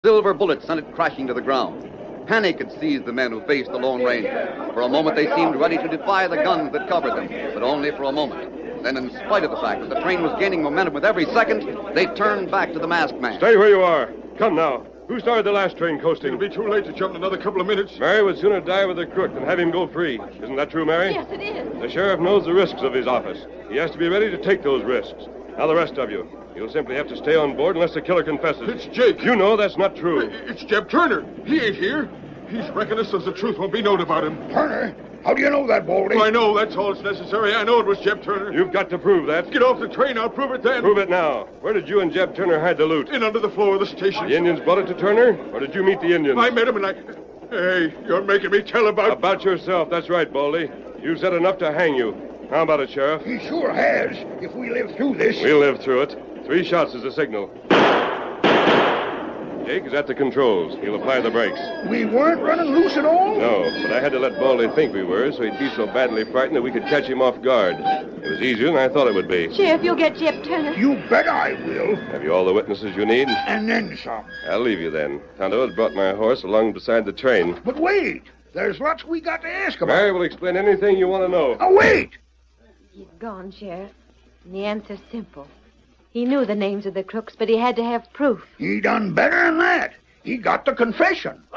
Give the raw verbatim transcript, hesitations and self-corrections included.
Silver bullets sent it crashing to the ground. Panic had seized the men who faced the Lone Ranger. For a moment, they seemed ready to defy the guns that covered them, but only for a moment. Then, in spite of the fact that the train was gaining momentum with every second, they turned back to the masked man. Stay where you are. Come now. Who started the last train coasting? It'll be too late to jump in another couple of minutes. Mary would sooner die with the crook than have him go free. Isn't that true, Mary? Yes, it is. The sheriff knows the risks of his office. He has to be ready to take those risks. Now, the rest of you, you'll simply have to stay on board unless the killer confesses. It's Jake. You know that's not true. It's Jeb Turner. He ain't here. He's wrecking us so the truth won't be known about him. Turner? How do you know that, Baldy? Well, I know. That's all that's necessary. I know it was Jeb Turner. You've got to prove that. Get off the train. I'll prove it then. Prove it now. Where did you and Jeb Turner hide the loot? In under the floor of the station. The Indians brought it to Turner? Or did you meet the Indians? I met him and I... Hey, you're making me tell about... About yourself. That's right, Baldy. You've said enough to hang you. How about it, Sheriff? He sure has. If we live through this... We'll live through it. Three shots is the signal. Jake is at the controls. He'll apply the brakes. We weren't running loose at all? No, but I had to let Baldy think we were, so he'd be so badly frightened that we could catch him off guard. It was easier than I thought it would be. Sheriff, you'll get Jeb Turner. You bet I will. Have you all the witnesses you need? And then some. I'll leave you then. Tonto has brought my horse along beside the train. But wait. There's lots we got to ask about. Mary will explain anything you want to know. Oh, wait. He's gone, Sheriff. And the answer's simple. He knew the names of the crooks, but he had to have proof. He done better than that. He got the confession.